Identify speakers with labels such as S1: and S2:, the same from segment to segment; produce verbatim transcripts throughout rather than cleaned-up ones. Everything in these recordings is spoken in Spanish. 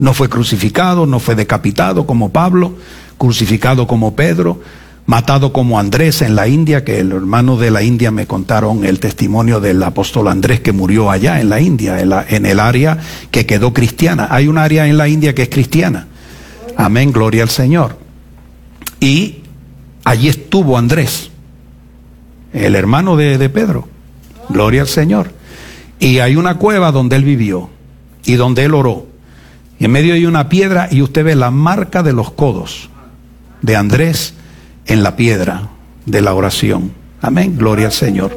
S1: No fue crucificado, no fue decapitado como Pablo, crucificado como Pedro, matado como Andrés en la India, que el hermano de la India me contaron el testimonio del apóstol Andrés que murió allá en la India, en, la, en el área que quedó cristiana. Hay un área en la India que es cristiana. Amén, gloria al Señor. Y allí estuvo Andrés, el hermano de, de Pedro. Gloria al Señor. Y hay una cueva donde él vivió y donde él oró. Y en medio hay una piedra y usted ve la marca de los codos de Andrés en la piedra de la oración. Amén, gloria al Señor.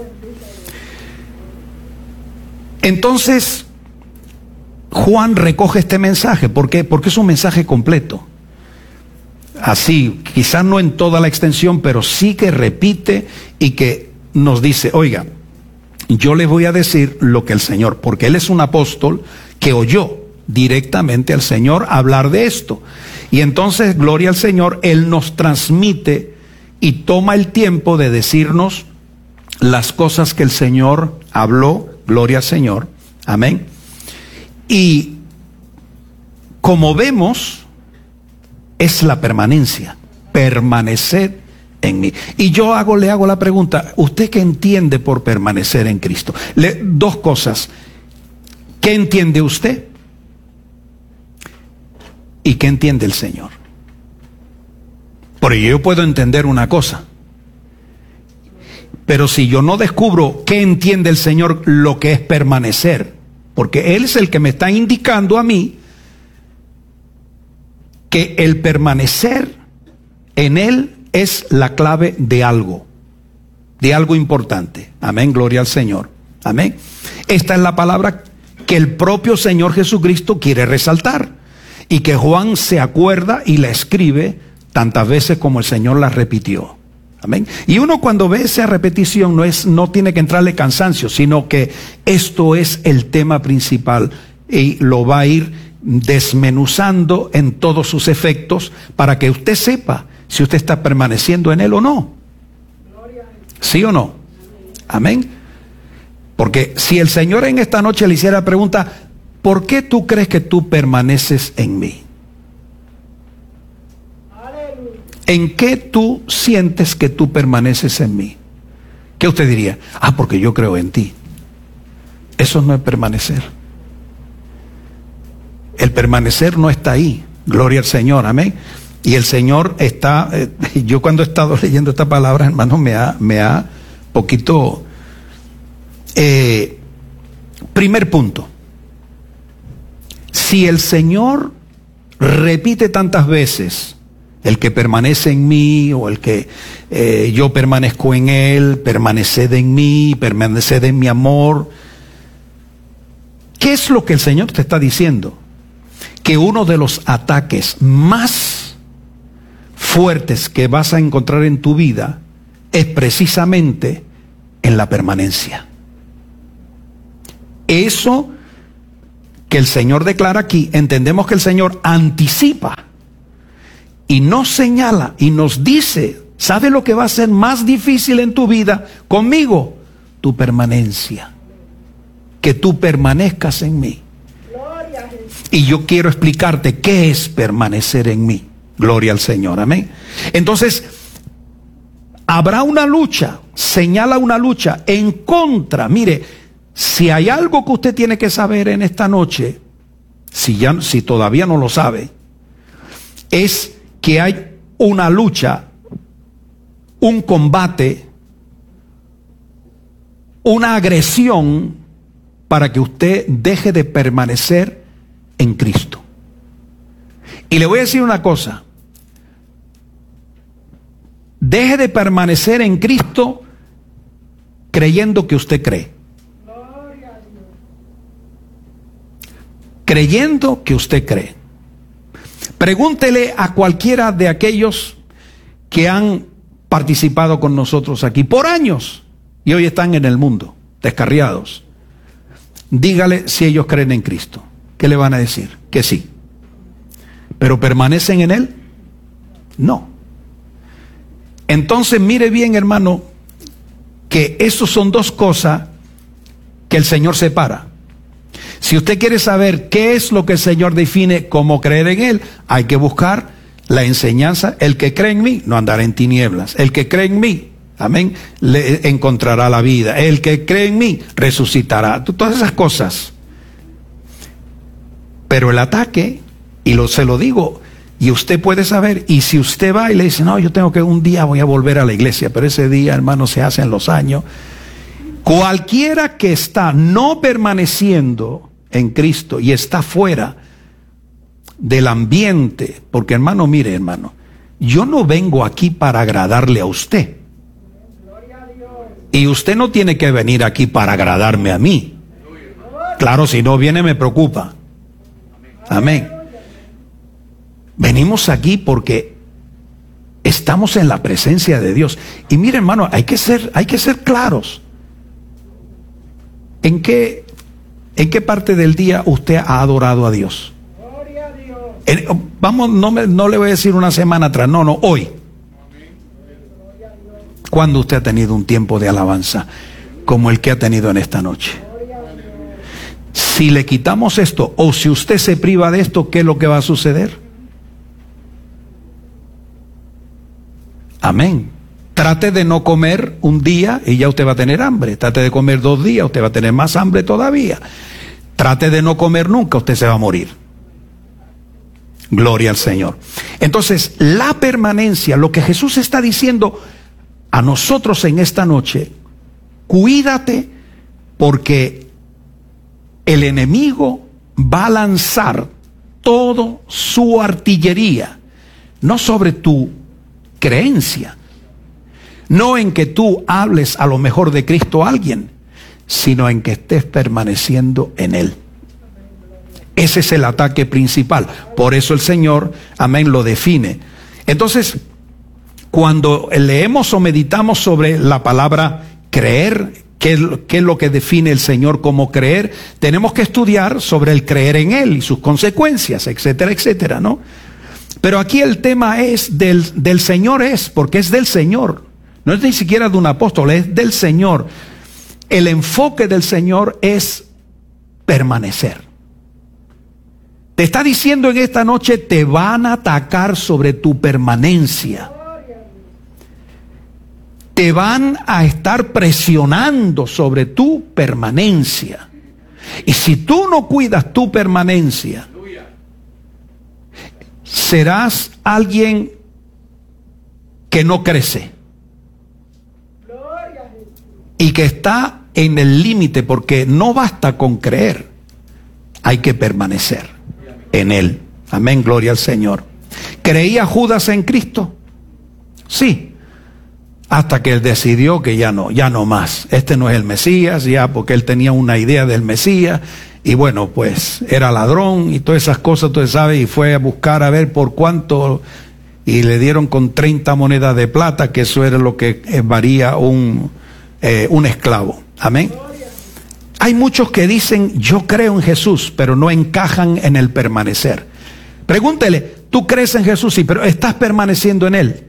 S1: Entonces, Juan recoge este mensaje. ¿Por qué? Porque es un mensaje completo. Así, quizás no en toda la extensión, pero sí que repite y que nos dice, oiga, yo les voy a decir lo que el Señor, porque él es un apóstol que oyó directamente al Señor hablar de esto. Y entonces, gloria al Señor, él nos transmite y toma el tiempo de decirnos las cosas que el Señor habló, gloria al Señor, amén. Y como vemos, es la permanencia, permanecer en mí. Y yo hago, le hago la pregunta, ¿usted qué entiende por permanecer en Cristo? Le, dos cosas, ¿qué entiende usted? ¿Y qué entiende el Señor? Porque yo puedo entender una cosa, pero si yo no descubro qué entiende el Señor lo que es permanecer, porque Él es el que me está indicando a mí que el permanecer en Él es la clave de algo, de algo importante. Amén, gloria al Señor. Amén. Esta es la palabra que el propio Señor Jesucristo quiere resaltar y que Juan se acuerda y la escribe tantas veces como el Señor la repitió. Amén. Y uno cuando ve esa repetición no es, no tiene que entrarle cansancio, sino que esto es el tema principal y lo va a ir desmenuzando en todos sus efectos para que usted sepa si usted está permaneciendo en él o no. ¿Sí o no? Amén. Porque si el Señor en esta noche le hiciera la pregunta, ¿por qué tú crees que tú permaneces en mí? ¿En qué tú sientes que tú permaneces en mí? ¿Qué usted diría? Ah, porque yo creo en ti. Eso no es permanecer. El permanecer no está ahí. Gloria al Señor, amén. Y el Señor está, eh, yo cuando he estado leyendo esta palabra, hermano, me ha, me ha poquito... Eh, primer punto. Si el Señor repite tantas veces, el que permanece en mí, o el que eh, yo permanezco en Él, permaneced en mí, permaneced en mi amor, ¿qué es lo que el Señor te está diciendo? Que uno de los ataques más fuertes que vas a encontrar en tu vida es precisamente en la permanencia. Eso que el Señor declara aquí, entendemos que el Señor anticipa y nos señala y nos dice, ¿sabe lo que va a ser más difícil en tu vida conmigo? Tu permanencia. Que tú permanezcas en mí. Y yo quiero explicarte qué es permanecer en mí. Gloria al Señor, amén. Entonces, habrá una lucha, señala una lucha en contra. Mire, si hay algo que usted tiene que saber en esta noche, si, ya, si todavía no lo sabe, es que hay una lucha, un combate, una agresión para que usted deje de permanecer en Cristo. Y le voy a decir una cosa, deje de permanecer en Cristo creyendo que usted cree. Creyendo que usted cree. Pregúntele a cualquiera de aquellos que han participado con nosotros aquí por años y hoy están en el mundo, descarriados. Dígale si ellos creen en Cristo. ¿Qué le van a decir? Que sí. ¿Pero permanecen en Él? No. Entonces mire bien, hermano, que eso son dos cosas que el Señor separa. Si usted quiere saber qué es lo que el Señor define como creer en Él, hay que buscar la enseñanza. El que cree en mí no andará en tinieblas. El que cree en mí, amén, le encontrará la vida. El que cree en mí resucitará. Todas esas cosas. Pero el ataque, y lo, se lo digo, y usted puede saber, y si usted va y le dice, no, yo tengo que un día voy a volver a la iglesia, pero ese día, hermano, se hacen los años. Cualquiera que está no permaneciendo en Cristo y está fuera del ambiente, porque hermano, mire hermano, yo no vengo aquí para agradarle a usted. Y usted no tiene que venir aquí para agradarme a mí. Claro, si no viene me preocupa. Amén. Venimos aquí porque estamos en la presencia de Dios. Y mire hermano, hay que ser, hay que ser claros. ¿En qué, en qué parte del día usted ha adorado a Dios? En, vamos, no, me, no le voy a decir una semana atrás, no, no, hoy. ¿Cuándo usted ha tenido un tiempo de alabanza como el que ha tenido en esta noche? Si le quitamos esto, o si usted se priva de esto, ¿qué es lo que va a suceder? Amén. Trate de no comer un día y ya usted va a tener hambre. Trate de comer dos días, usted va a tener más hambre todavía. Trate de no comer nunca, usted se va a morir. Gloria al Señor. Entonces, la permanencia, lo que Jesús está diciendo a nosotros en esta noche, cuídate porque el enemigo va a lanzar toda su artillería, no sobre tu creencia, no en que tú hables a lo mejor de Cristo a alguien, sino en que estés permaneciendo en Él. Ese es el ataque principal. Por eso el Señor, amén, lo define. Entonces, cuando leemos o meditamos sobre la palabra creer, ¿qué, qué es lo que define el Señor como creer? Tenemos que estudiar sobre el creer en Él y sus consecuencias, etcétera, etcétera, ¿no? Pero aquí el tema es del, del Señor es, porque es del Señor. No es ni siquiera de un apóstol, es del Señor. El enfoque del Señor es permanecer. Te está diciendo en esta noche, te van a atacar sobre tu permanencia. Te van a estar presionando sobre tu permanencia. Y si tú no cuidas tu permanencia, serás alguien que no crece. Y que está en el límite, porque no basta con creer, hay que permanecer en Él. Amén, gloria al Señor. ¿Creía Judas en Cristo? Sí, hasta que él decidió que ya no, ya no más. Este no es el Mesías, ya, porque él tenía una idea del Mesías, y bueno, pues era ladrón y todas esas cosas, tú sabes, y fue a buscar a ver por cuánto, y le dieron con treinta monedas de plata, que eso era lo que varía un, eh, un esclavo. Amén. Hay muchos que dicen, yo creo en Jesús, pero no encajan en el permanecer. Pregúntele, ¿tú crees en Jesús? Sí, pero ¿estás permaneciendo en Él?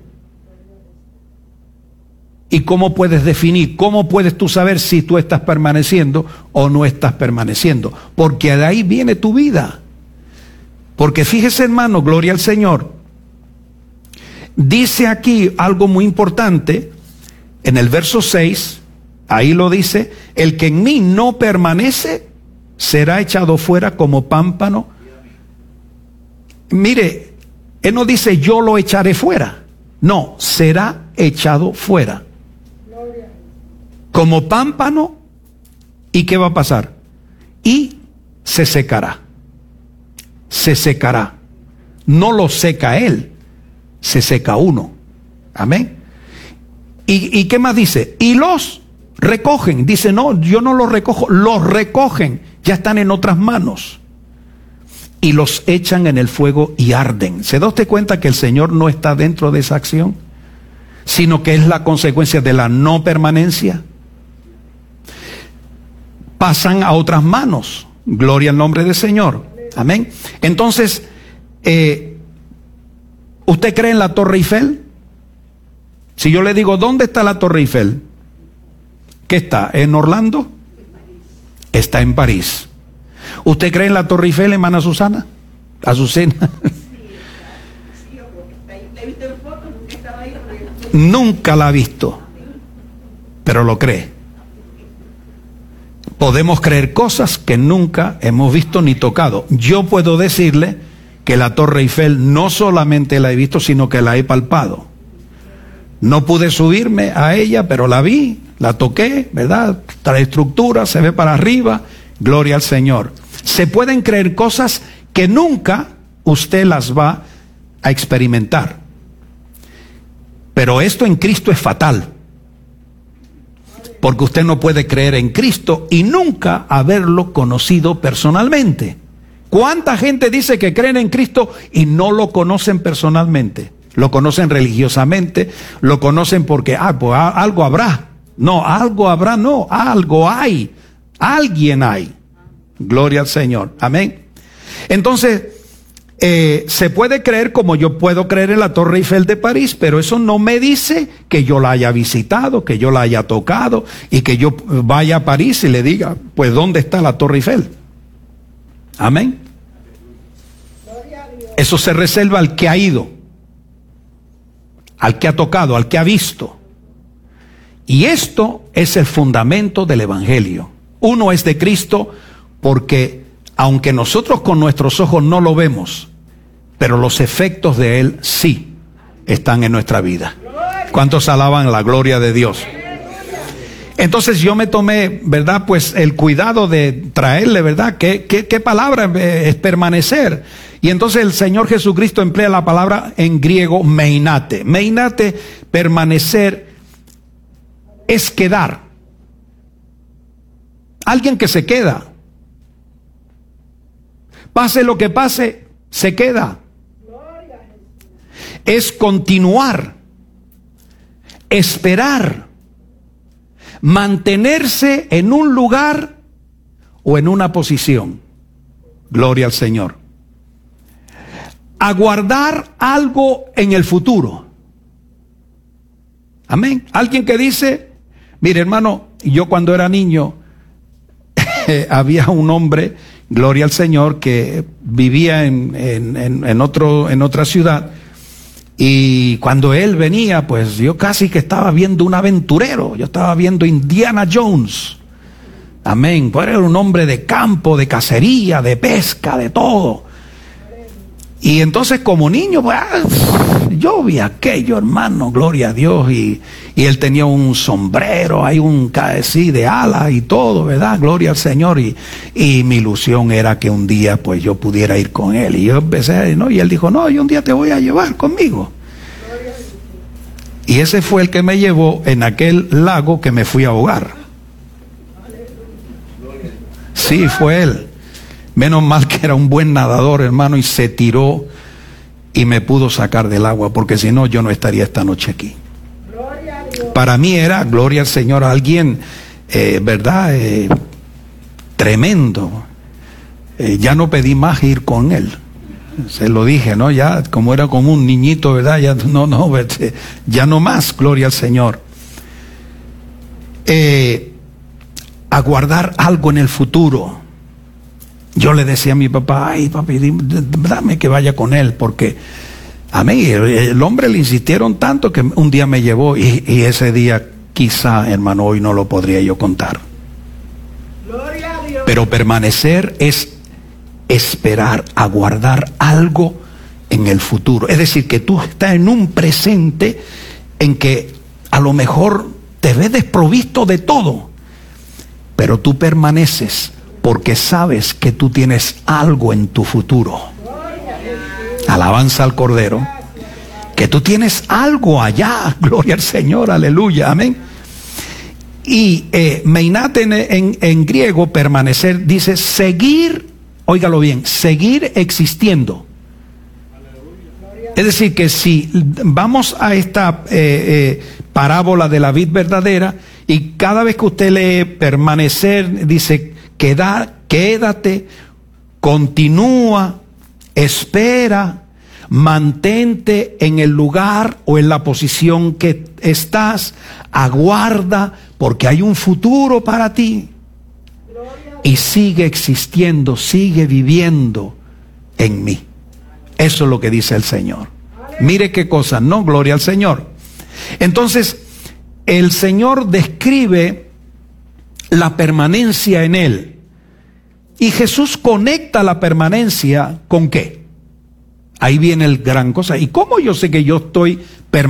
S1: ¿Y cómo puedes definir, cómo puedes tú saber si tú estás permaneciendo o no estás permaneciendo? Porque de ahí viene tu vida. Porque fíjese, hermano, gloria al Señor. Dice aquí algo muy importante, en el verso seis, ahí lo dice, el que en mí no permanece será echado fuera como pámpano. Mire, él no dice yo lo echaré fuera, no, será echado fuera como pámpano. ¿Y qué va a pasar? Y se secará, se secará. No lo seca él, se seca uno. Amén. ¿Y, y qué más dice? Y los recogen. Dice, no, yo no los recojo, los recogen, ya están en otras manos. Y los echan en el fuego y arden. ¿Se da usted cuenta que el Señor no está dentro de esa acción? Sino que es la consecuencia de la no permanencia. Pasan a otras manos. Gloria al nombre del Señor. Amén. Entonces, eh, ¿usted cree en la Torre Eiffel? Si yo le digo, ¿dónde está la Torre Eiffel? ¿Qué está? ¿En Orlando? Está en París. ¿Usted cree en la Torre Eiffel, hermana Susana? Azucena. Nunca la ha visto, pero lo cree. Podemos creer cosas que nunca hemos visto ni tocado. Yo puedo decirle que la Torre Eiffel no solamente la he visto, sino que la he palpado. No pude subirme a ella, pero la vi, la toqué, ¿verdad? La estructura se ve para arriba, gloria al Señor. Se pueden creer cosas que nunca usted las va a experimentar. Pero esto en Cristo es fatal. Porque usted no puede creer en Cristo y nunca haberlo conocido personalmente. ¿Cuánta gente dice que creen en Cristo y no lo conocen personalmente? Lo conocen religiosamente, lo conocen porque ah, pues, algo habrá. No, algo habrá, no, algo hay. Alguien hay. Gloria al Señor. Amén. Entonces, eh, se puede creer como yo puedo creer en la Torre Eiffel de París, pero eso no me dice que yo la haya visitado, que yo la haya tocado y que yo vaya a París y le diga, pues, ¿dónde está la Torre Eiffel? Amén. Eso se reserva al que ha ido, al que ha tocado, al que ha visto. Y esto es el fundamento del Evangelio. Uno es de Cristo porque aunque nosotros con nuestros ojos no lo vemos, pero los efectos de Él sí están en nuestra vida. ¿Cuántos alaban la gloria de Dios? Entonces yo me tomé, ¿verdad? Pues el cuidado de traerle, ¿verdad? ¿Qué, qué, qué palabra es permanecer? Y entonces el Señor Jesucristo emplea la palabra en griego meinate. Meinate, permanecer, es quedar. Alguien que se queda. Pase lo que pase, se queda. Es continuar, esperar, mantenerse en un lugar o en una posición. Gloria al Señor. Aguardar algo en el futuro. Amén. Alguien que dice, mire hermano, yo cuando era niño había un hombre, gloria al Señor, que vivía en, en, en, en, otro, en otra ciudad. Y cuando él venía, pues yo casi que estaba viendo un aventurero. Yo estaba viendo Indiana Jones. Amén. Pues era un hombre de campo, de cacería, de pesca, de todo. Y entonces como niño, pues, yo vi aquello, hermano, gloria a Dios. Y, y él tenía un sombrero, hay un sí, de ala y todo, ¿verdad? Gloria al Señor. Y, y mi ilusión era que un día pues yo pudiera ir con él. Y yo empecé, ¿no? Y él dijo, no, yo un día te voy a llevar conmigo. Y ese fue el que me llevó en aquel lago que me fui a ahogar. Sí, fue él. Menos mal que era un buen nadador, hermano, y se tiró y me pudo sacar del agua, porque si no, yo no estaría esta noche aquí. Para mí era, gloria al Señor, alguien, eh, ¿verdad? Eh, tremendo. Eh, ya no pedí más ir con él. Se lo dije, ¿no? Ya, como era como un niñito, ¿verdad? Ya no, no, ya no más, gloria al Señor. Eh, aguardar algo en el futuro. Yo le decía a mi papá, ay papi, dame que vaya con él, porque a mí el hombre le insistieron tanto que un día me llevó y, y ese día quizá, hermano, hoy no lo podría yo contar. Pero permanecer es esperar, aguardar algo en el futuro. Es decir, que tú estás en un presente en que a lo mejor te ves desprovisto de todo, pero tú permaneces porque sabes que tú tienes algo en tu futuro. Alabanza al Cordero. Que tú tienes algo allá. Gloria al Señor, aleluya, amén. Y eh, meinate en, en, en griego, permanecer, dice seguir, óigalo bien, seguir existiendo. Es decir, que si vamos a esta eh, eh, parábola de la vid verdadera, y cada vez que usted lee permanecer, dice Queda, quédate, continúa, espera, mantente en el lugar o en la posición que estás, aguarda, porque hay un futuro para ti. y sigue existiendo, sigue viviendo en mí. Eso es lo que dice el Señor. Mire qué cosa, ¿no? Gloria al Señor. Entonces, el Señor describe la permanencia en Él. Y Jesús conecta la permanencia ¿con qué? Ahí viene el gran cosa. ¿Y cómo yo sé que yo estoy permaneciendo?